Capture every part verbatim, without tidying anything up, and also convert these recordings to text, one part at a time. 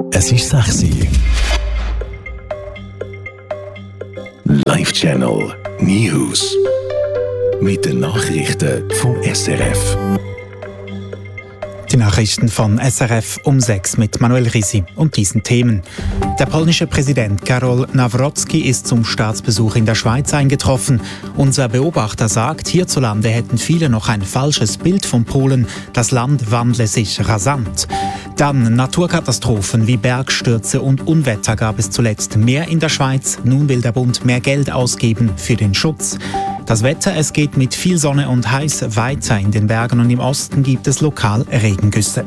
Es ist sechs Uhr. Live-Channel News. Mit den Nachrichten vom S R F. Die Nachrichten von S R F um sechs mit Manuel Risi und diesen Themen. Der polnische Präsident Karol Nawrocki ist zum Staatsbesuch in der Schweiz eingetroffen. Unser Beobachter sagt, hierzulande hätten viele noch ein falsches Bild von Polen. Das Land wandle sich rasant. Dann Naturkatastrophen wie Bergstürze und Unwetter gab es zuletzt mehr in der Schweiz. Nun will der Bund mehr Geld ausgeben für den Schutz. Das Wetter, es geht mit viel Sonne und heiß weiter. In den Bergen und im Osten gibt es lokal Regengüsse.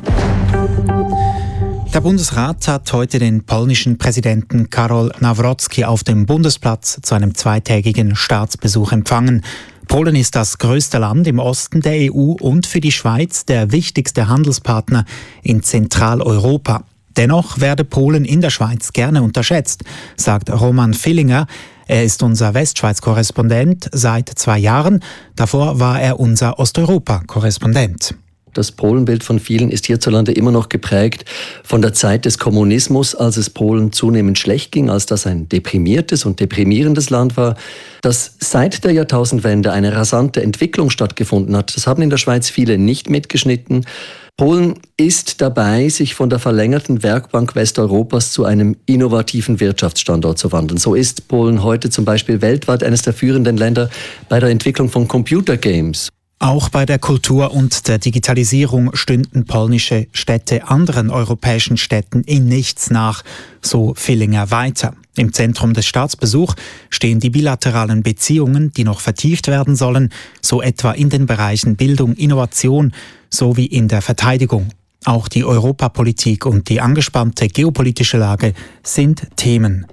Der Bundesrat hat heute den polnischen Präsidenten Karol Nawrocki auf dem Bundesplatz zu einem zweitägigen Staatsbesuch empfangen. Polen ist das größte Land im Osten der E U und für die Schweiz der wichtigste Handelspartner in Zentraleuropa. Dennoch werde Polen in der Schweiz gerne unterschätzt, sagt Roman Villinger. Er ist unser Westschweiz-Korrespondent seit zwei Jahren. Davor war er unser Osteuropa-Korrespondent. Das Polenbild von vielen ist hierzulande immer noch geprägt von der Zeit des Kommunismus, als es Polen zunehmend schlecht ging, als das ein deprimiertes und deprimierendes Land war. Dass seit der Jahrtausendwende eine rasante Entwicklung stattgefunden hat, das haben in der Schweiz viele nicht mitgeschnitten. Polen ist dabei, sich von der verlängerten Werkbank Westeuropas zu einem innovativen Wirtschaftsstandort zu wandeln. So ist Polen heute zum Beispiel weltweit eines der führenden Länder bei der Entwicklung von Computergames. Auch bei der Kultur und der Digitalisierung stünden polnische Städte anderen europäischen Städten in nichts nach, so Villinger weiter. Im Zentrum des Staatsbesuchs stehen die bilateralen Beziehungen, die noch vertieft werden sollen, so etwa in den Bereichen Bildung, Innovation sowie in der Verteidigung. Auch die Europapolitik und die angespannte geopolitische Lage sind Themen.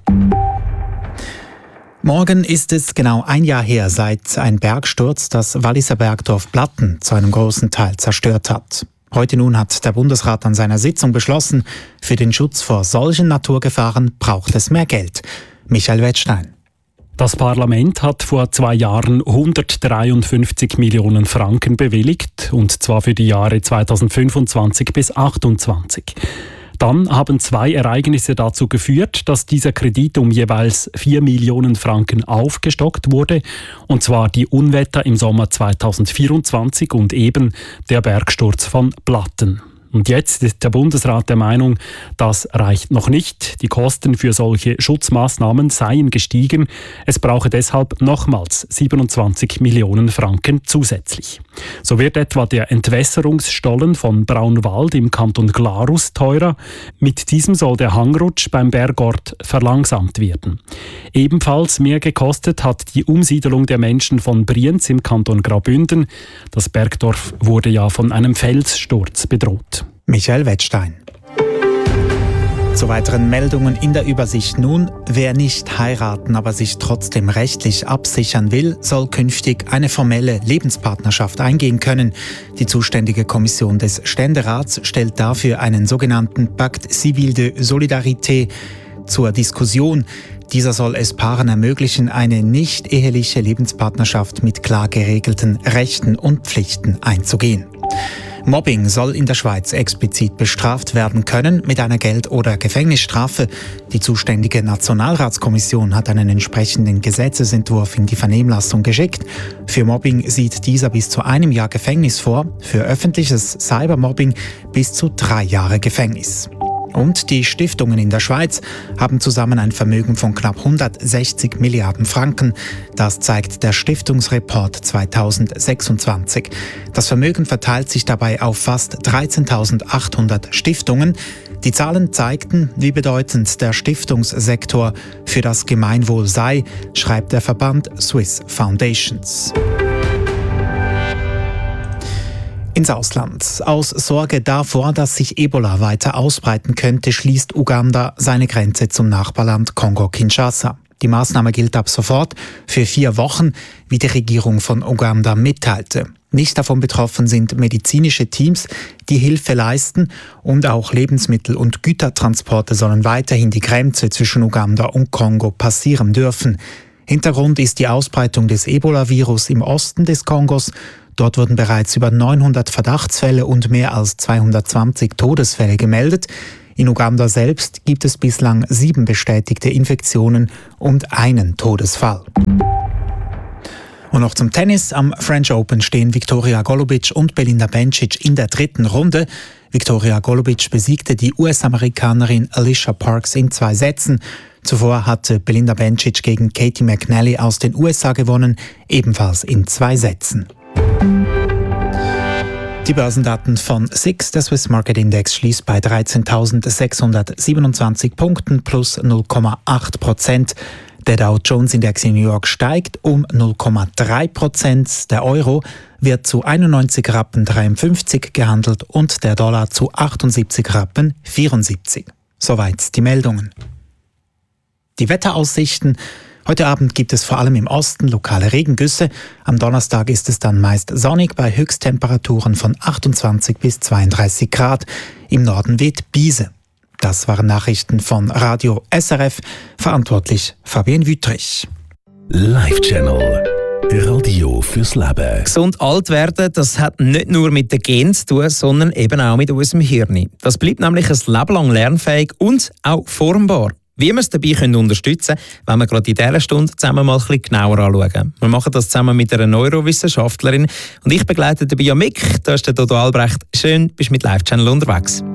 Morgen ist es genau ein Jahr her, seit ein Bergsturz das Walliser Bergdorf Platten zu einem großen Teil zerstört hat. Heute nun hat der Bundesrat an seiner Sitzung beschlossen, für den Schutz vor solchen Naturgefahren braucht es mehr Geld. Michael Wettstein. Das Parlament hat vor zwei Jahren hundertdreiundfünfzig Millionen Franken bewilligt, und zwar für die Jahre zweitausendfünfundzwanzig bis zweitausendachtundzwanzig. Dann haben zwei Ereignisse dazu geführt, dass dieser Kredit um jeweils vier Millionen Franken aufgestockt wurde, und zwar die Unwetter im Sommer zweitausendvierundzwanzig und eben der Bergsturz von Platten. Und jetzt ist der Bundesrat der Meinung, das reicht noch nicht. Die Kosten für solche Schutzmaßnahmen seien gestiegen. Es brauche deshalb nochmals siebenundzwanzig Millionen Franken zusätzlich. So wird etwa der Entwässerungsstollen von Braunwald im Kanton Glarus teurer. Mit diesem soll der Hangrutsch beim Bergort verlangsamt werden. Ebenfalls mehr gekostet hat die Umsiedelung der Menschen von Brienz im Kanton Graubünden. Das Bergdorf wurde ja von einem Felssturz bedroht. Michael Wettstein. Zu weiteren Meldungen in der Übersicht nun. Wer nicht heiraten, aber sich trotzdem rechtlich absichern will, soll künftig eine formelle Lebenspartnerschaft eingehen können. Die zuständige Kommission des Ständerats stellt dafür einen sogenannten Pacte Civil de Solidarité zur Diskussion. Dieser soll es Paaren ermöglichen, eine nicht-eheliche Lebenspartnerschaft mit klar geregelten Rechten und Pflichten einzugehen. Mobbing soll in der Schweiz explizit bestraft werden können mit einer Geld- oder Gefängnisstrafe. Die zuständige Nationalratskommission hat einen entsprechenden Gesetzesentwurf in die Vernehmlassung geschickt. Für Mobbing sieht dieser bis zu einem Jahr Gefängnis vor, für öffentliches Cybermobbing bis zu drei Jahre Gefängnis. Und die Stiftungen in der Schweiz haben zusammen ein Vermögen von knapp hundertsechzig Milliarden Franken. Das zeigt der Stiftungsreport zweitausendsechsundzwanzig. Das Vermögen verteilt sich dabei auf fast dreizehntausendachthundert Stiftungen. Die Zahlen zeigten, wie bedeutend der Stiftungssektor für das Gemeinwohl sei, schreibt der Verband Swiss Foundations. Ins Ausland. Aus Sorge davor, dass sich Ebola weiter ausbreiten könnte, schließt Uganda seine Grenze zum Nachbarland Kongo-Kinshasa. Die Maßnahme gilt ab sofort für vier Wochen, wie die Regierung von Uganda mitteilte. Nicht davon betroffen sind medizinische Teams, die Hilfe leisten, und auch Lebensmittel- und Gütertransporte sollen weiterhin die Grenze zwischen Uganda und Kongo passieren dürfen. Hintergrund ist die Ausbreitung des Ebola-Virus im Osten des Kongos. Dort wurden bereits über neunhundert Verdachtsfälle und mehr als zweihundertzwanzig Todesfälle gemeldet. In Uganda selbst gibt es bislang sieben bestätigte Infektionen und einen Todesfall. Und noch zum Tennis. Am French Open stehen Viktoria Golubic und Belinda Bencic in der dritten Runde. Viktoria Golubic besiegte die U S-Amerikanerin Alicia Parks in zwei Sätzen. Zuvor hatte Belinda Bencic gegen Katie McNally aus den U S A gewonnen, ebenfalls in zwei Sätzen. Die Börsendaten von S I X, der Swiss Market Index, schließt bei dreizehntausendsechshundertsiebenundzwanzig Punkten plus null Komma acht Prozent. Der Dow Jones Index in New York steigt um null Komma drei Prozent. Der Euro wird zu einundneunzig Rappen dreiundfünfzig gehandelt und der Dollar zu achtundsiebzig Rappen vierundsiebzig. Soweit die Meldungen. Die Wetteraussichten. Heute Abend gibt es vor allem im Osten lokale Regengüsse. Am Donnerstag ist es dann meist sonnig bei Höchsttemperaturen von achtundzwanzig bis zweiunddreißig Grad. Im Norden weht Biese. Das waren Nachrichten von Radio S R F, verantwortlich Fabienne Wüttrich. Live Channel. Radio fürs Leben. Gesund alt werden, das hat nicht nur mit den Genen zu tun, sondern eben auch mit unserem Hirn. Das bleibt nämlich ein Leben lang lernfähig und auch formbar. Wie wir es dabei können unterstützen können, wenn wir gerade in dieser Stunde zusammen mal ein bisschen genauer anschauen. Wir machen das zusammen mit einer Neurowissenschaftlerin und ich begleite dabei ja Mick. Da ist der Dodo Albrecht. Schön, bist mit Live Channel unterwegs.